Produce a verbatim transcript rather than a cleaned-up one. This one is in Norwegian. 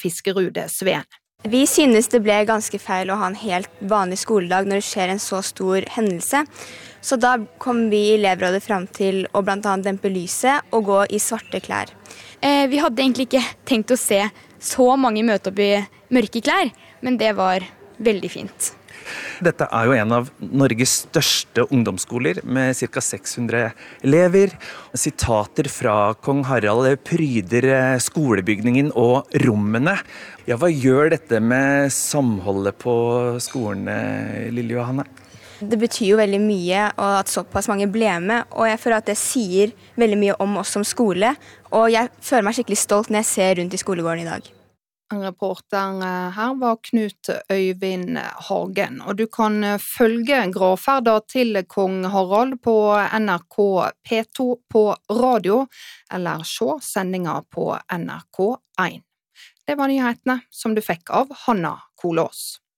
Fiskerude Sveen. Vi synes det ble ganske feil å ha en helt vanlig skoledag når det skjer en så stor hendelse. Så da kom vi i elevrådet frem til å blant annet dempe lyset og gå i svarte klær. Eh, vi hadde egentlig ikke tenkt å se så mange møte opp i mørke klær, men det var veldig fint. Dette er jo en av Norges største ungdomsskoler med ca. seks hundre elever. Sitater fra kong Harald pryder skolebygningen og rommene. Ja, hva gjør dette med samholdet på skolen, Lille Johanne? Det betyr jo veldig mye at såpass mange ble med, og jeg føler at det sier veldig mye om oss som skole, og jeg føler meg skikkelig stolt når jeg ser rundt i skolegården i dag. Reporter her var Knut Øyvind Hagen, og du kan følge gravferda til kong Harald på N R K P to på radio, eller se sendinga på N R K én. Det var nyhetene som du fikk av Hanna Kolås.